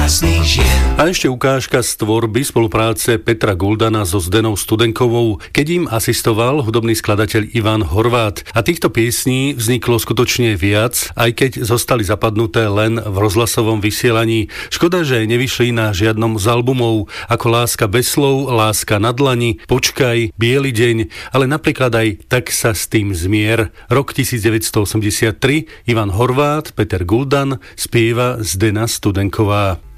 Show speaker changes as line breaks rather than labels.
krásnych žien.
A ešte ukážka z tvorby spolupráce Petra Guldana so Zdenou Studenkovou, keď im asistoval hudobný skladateľ Ivan Horvát. A týchto piesní vzniklo skutočne viac, aj keď zostali zapadnuté len v rozhlasovom vysielaní. Škoda, že nevyšli na žiadnom z albumov, ako Láska bez slov, Láska na dlani, Počkaj, Biely deň, ale napríklad aj Tak sa s tým zmier. Rok 1983, Ivan Horvát, Peter Guldan, spieva Zdena Studenková.